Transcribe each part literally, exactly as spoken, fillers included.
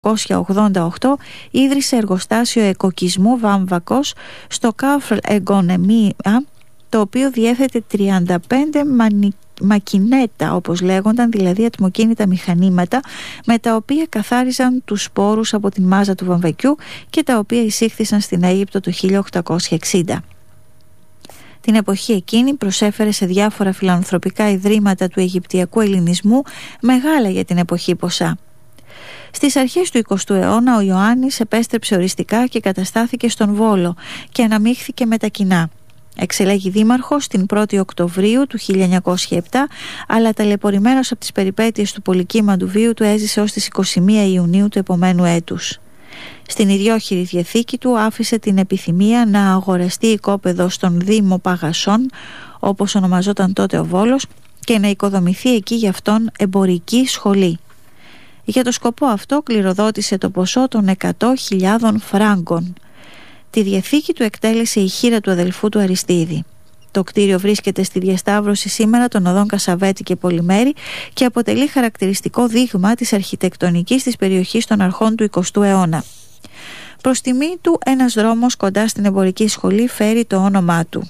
χίλια οκτακόσια ογδόντα οκτώ ίδρυσε εργοστάσιο εκοκισμού βάμβακος στο Κάφρ Εγκονεμία, το οποίο διέθετε τριάντα πέντε μανι... μακινέτα, όπως λέγονταν, δηλαδή ατμοκίνητα μηχανήματα, με τα οποία καθάριζαν τους σπόρους από την μάζα του βαμβακιού και τα οποία εισήχθησαν στην Αίγυπτο το χίλια οκτακόσια εξήντα. Την εποχή εκείνη προσέφερε σε διάφορα φιλανθρωπικά ιδρύματα του Αιγυπτιακού ελληνισμού μεγάλα για την εποχή ποσά. Στις αρχές του εικοστού αιώνα ο Ιωάννης επέστρεψε οριστικά και καταστάθηκε στον Βόλο και αναμίχθηκε με τα κοινά. Εξελέγει δήμαρχος την πρώτη Οκτωβρίου του χίλια εννιακόσια επτά, αλλά ταλαιπωρημένος από τις περιπέτειες του πολυκύμαντου βίου του έζησε ως τις είκοσι μία Ιουνίου του επομένου έτους. Στην ιδιόχειρη διαθήκη του άφησε την επιθυμία να αγοραστεί οικόπεδο στον Δήμο Παγασών, όπως ονομαζόταν τότε ο Βόλος, και να οικοδομηθεί εκεί για αυτόν εμπορική σχολή. Για το σκοπό αυτό κληροδότησε το ποσό των εκατό χιλιάδων φράγκων. Τη διαθήκη του εκτέλεσε η χείρα του αδελφού του Αριστίδη. Το κτίριο βρίσκεται στη διασταύρωση σήμερα των οδών Κασαβέτη και Πολυμέρη και αποτελεί χαρακτηριστικό δείγμα της αρχιτεκτονικής της περιοχής των αρχών του εικοστού αιώνα. Προς τιμή του, ένας δρόμος κοντά στην εμπορική σχολή φέρει το όνομά του.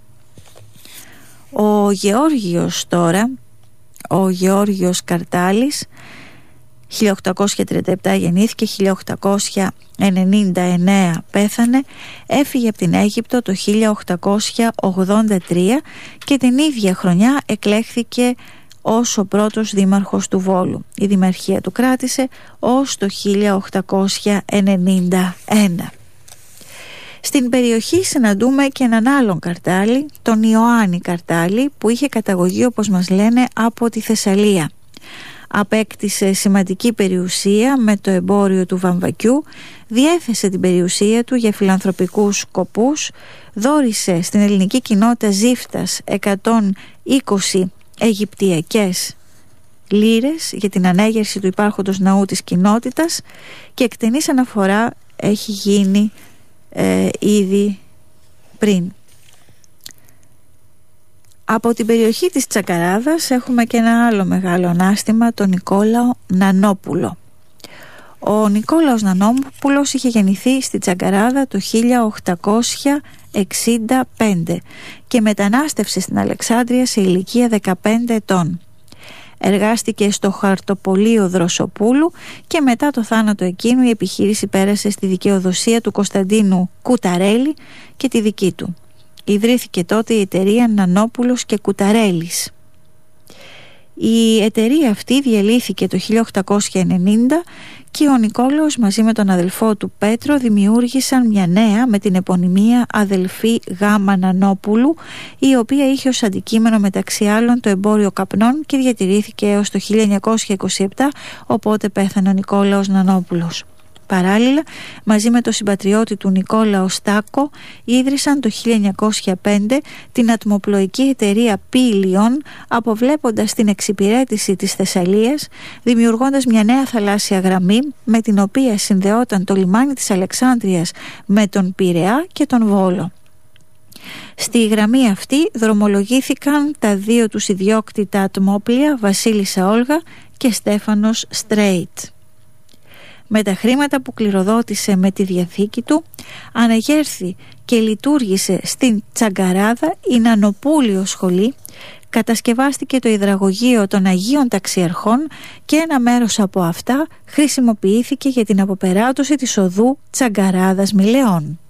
Ο Γεώργιος τώρα, ο Γεώργιος Καρτάλης, χίλια οκτακόσια τριάντα επτά γεννήθηκε, χίλια οκτακόσια ενενήντα εννέα πέθανε, έφυγε από την Αίγυπτο το χίλια οκτακόσια ογδόντα τρία και την ίδια χρονιά εκλέχθηκε ως ο πρώτος δήμαρχος του Βόλου. Η δημαρχία του κράτησε ως το χίλια οκτακόσια ενενήντα ένα. Στην περιοχή συναντούμε και έναν άλλον Καρτάλη, τον Ιωάννη Καρτάλη, που είχε καταγωγή, όπως μας λένε, από τη Θεσσαλία. Απέκτησε σημαντική περιουσία με το εμπόριο του βαμβακιού, διέθεσε την περιουσία του για φιλανθρωπικούς σκοπούς, δώρισε στην ελληνική κοινότητα Ζήφτας εκατόν είκοσι αιγυπτιακές λίρες για την ανέγερση του υπάρχοντος ναού της κοινότητας και εκτενής αναφορά έχει γίνει ε, ήδη πριν. Από την περιοχή της Τσακαράδας έχουμε και ένα άλλο μεγάλο ανάστημα, τον Νικόλαο Νανόπουλο. Ο Νικόλαος Νανόπουλος είχε γεννηθεί στη Τσακαράδα το χίλια οκτακόσια εξήντα πέντε και μετανάστευσε στην Αλεξάνδρεια σε ηλικία δεκαπέντε ετών. Εργάστηκε στο χαρτοπολείο Δροσοπούλου και μετά το θάνατο εκείνου η επιχείρηση πέρασε στη δικαιοδοσία του Κωνσταντίνου Κουταρέλη και τη δική του. Ιδρύθηκε τότε η εταιρεία Νανόπουλος και Κουταρέλης. Η εταιρεία αυτή διαλύθηκε το χίλια οκτακόσια ενενήντα και ο Νικόλαος μαζί με τον αδελφό του Πέτρο δημιούργησαν μια νέα με την επωνυμία αδελφή Γάμα Νανόπουλου, η οποία είχε ως αντικείμενο μεταξύ άλλων το εμπόριο καπνών και διατηρήθηκε έως το χίλια εννιακόσια είκοσι επτά, οπότε πέθανε ο Νικόλαος Νανόπουλος. Παράλληλα, μαζί με τον συμπατριώτη του Νικόλαο Στάκο, ίδρυσαν το χίλια εννιακόσια πέντε την ατμοπλοϊκή εταιρεία Πήλιον, αποβλέποντας την εξυπηρέτηση της Θεσσαλίας, δημιουργώντας μια νέα θαλάσσια γραμμή με την οποία συνδεόταν το λιμάνι της Αλεξάνδρειας με τον Πειραιά και τον Βόλο. Στη γραμμή αυτή δρομολογήθηκαν τα δύο τους ιδιόκτητα ατμόπλια Βασίλισσα Όλγα και Στέφανος Στρέιτ. Με τα χρήματα που κληροδότησε με τη διαθήκη του, ανεγέρθη και λειτουργήσε στην Τσαγκαράδα η Νανοπούλιο σχολή, κατασκευάστηκε το υδραγωγείο των Αγίων Ταξιαρχών και ένα μέρος από αυτά χρησιμοποιήθηκε για την αποπεράτωση της οδού Τσαγκαράδας Μηλεών.